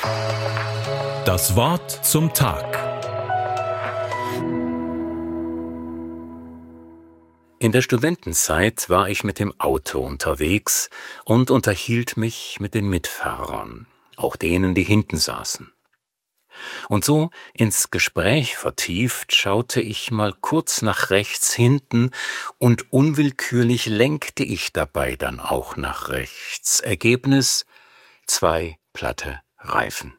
Das Wort zum Tag. In der Studentenzeit war ich mit dem Auto unterwegs und unterhielt mich mit den Mitfahrern, auch denen, die hinten saßen. Und so ins Gespräch vertieft schaute ich mal kurz nach rechts hinten und unwillkürlich lenkte ich dabei dann auch nach rechts. Ergebnis: 2 platte Reifen.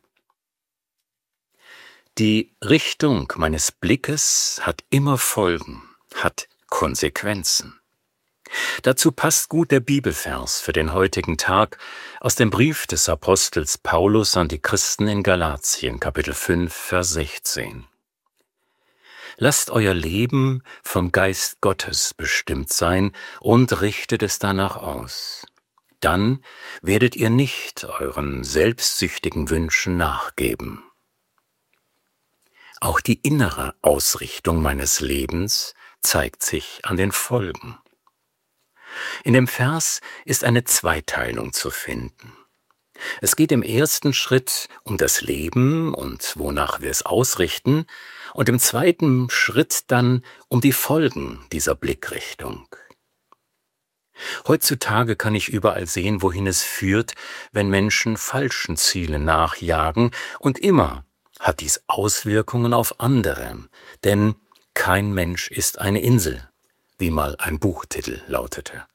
Die Richtung meines Blickes hat immer Folgen, hat Konsequenzen. Dazu passt gut der Bibelvers für den heutigen Tag aus dem Brief des Apostels Paulus an die Christen in Galatien, Kapitel 5, Vers 16. Lasst euer Leben vom Geist Gottes bestimmt sein und richtet es danach aus. Dann werdet ihr nicht euren selbstsüchtigen Wünschen nachgeben. Auch die innere Ausrichtung meines Lebens zeigt sich an den Folgen. In dem Vers ist eine Zweiteilung zu finden. Es geht im ersten Schritt um das Leben und wonach wir es ausrichten, und im zweiten Schritt dann um die Folgen dieser Blickrichtung. Heutzutage kann ich überall sehen, wohin es führt, wenn Menschen falschen Zielen nachjagen, und immer hat dies Auswirkungen auf andere, denn kein Mensch ist eine Insel, wie mal ein Buchtitel lautete.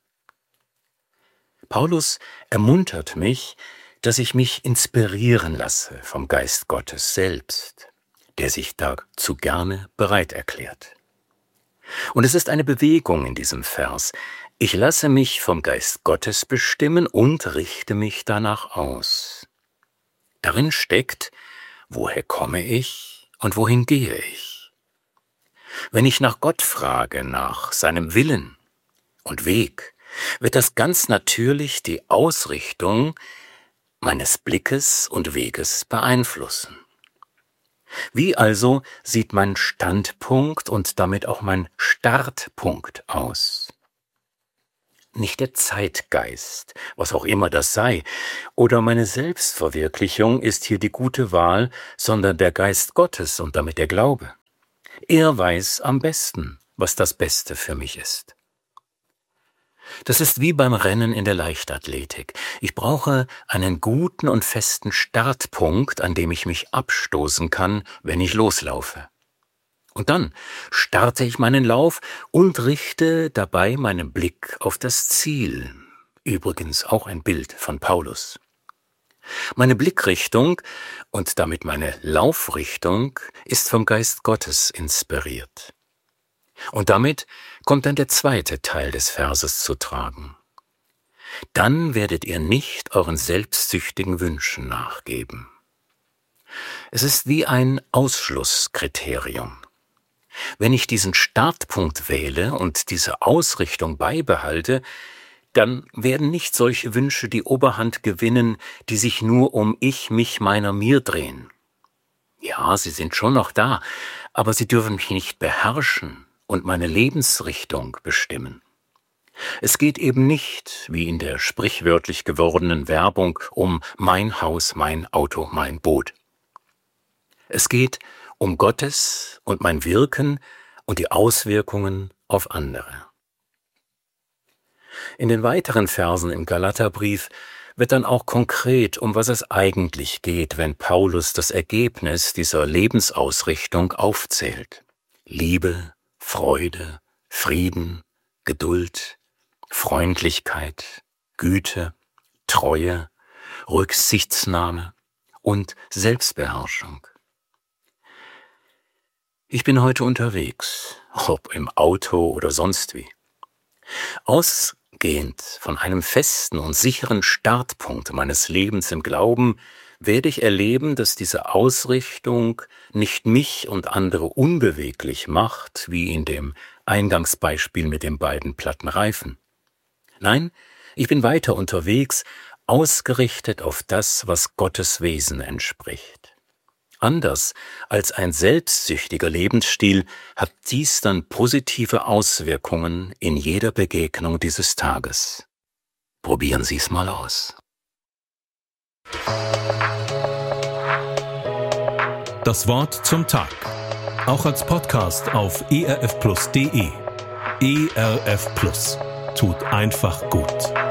Paulus ermuntert mich, dass ich mich inspirieren lasse vom Geist Gottes selbst, der sich dazu gerne bereit erklärt. Und es ist eine Bewegung in diesem Vers. Ich lasse mich vom Geist Gottes bestimmen und richte mich danach aus. Darin steckt: Woher komme ich und wohin gehe ich? Wenn ich nach Gott frage, nach seinem Willen und Weg, wird das ganz natürlich die Ausrichtung meines Blickes und Weges beeinflussen. Wie also sieht mein Standpunkt und damit auch mein Startpunkt aus? Nicht der Zeitgeist, was auch immer das sei, oder meine Selbstverwirklichung ist hier die gute Wahl, sondern der Geist Gottes und damit der Glaube. Er weiß am besten, was das Beste für mich ist. Das ist wie beim Rennen in der Leichtathletik. Ich brauche einen guten und festen Startpunkt, an dem ich mich abstoßen kann, wenn ich loslaufe. Und dann starte ich meinen Lauf und richte dabei meinen Blick auf das Ziel. Übrigens auch ein Bild von Paulus. Meine Blickrichtung und damit meine Laufrichtung ist vom Geist Gottes inspiriert. Und damit kommt dann der zweite Teil des Verses zu tragen. Dann werdet ihr nicht euren selbstsüchtigen Wünschen nachgeben. Es ist wie ein Ausschlusskriterium. Wenn ich diesen Startpunkt wähle und diese Ausrichtung beibehalte, dann werden nicht solche Wünsche die Oberhand gewinnen, die sich nur um ich, mich, meiner, mir drehen. Ja, sie sind schon noch da, aber sie dürfen mich nicht beherrschen und meine Lebensrichtung bestimmen. Es geht eben nicht, wie in der sprichwörtlich gewordenen Werbung, um mein Haus, mein Auto, mein Boot. Es geht um Gottes und mein Wirken und die Auswirkungen auf andere. In den weiteren Versen im Galaterbrief wird dann auch konkret, um was es eigentlich geht, wenn Paulus das Ergebnis dieser Lebensausrichtung aufzählt. Liebe, Freude, Frieden, Geduld, Freundlichkeit, Güte, Treue, Rücksichtsnahme und Selbstbeherrschung. Ich bin heute unterwegs, ob im Auto oder sonst wie. Ausgehend von einem festen und sicheren Startpunkt meines Lebens im Glauben werde ich erleben, dass diese Ausrichtung nicht mich und andere unbeweglich macht, wie in dem Eingangsbeispiel mit den beiden platten Reifen. Nein, ich bin weiter unterwegs, ausgerichtet auf das, was Gottes Wesen entspricht. Anders als ein selbstsüchtiger Lebensstil hat dies dann positive Auswirkungen in jeder Begegnung dieses Tages. Probieren Sie es mal aus. Das Wort zum Tag. Auch als Podcast auf erfplus.de. ERF Plus. Tut einfach gut.